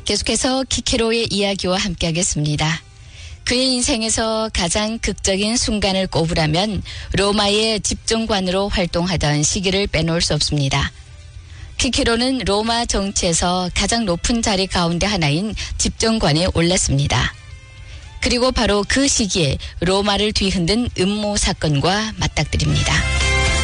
계속해서 키케로의 이야기와 함께하겠습니다. 그의 인생에서 가장 극적인 순간을 꼽으라면 로마의 집정관으로 활동하던 시기를 빼놓을 수 없습니다. 키케로는 로마 정치에서 가장 높은 자리 가운데 하나인 집정관에 올랐습니다. 그리고 바로 그 시기에 로마를 뒤흔든 음모 사건과 맞닥뜨립니다.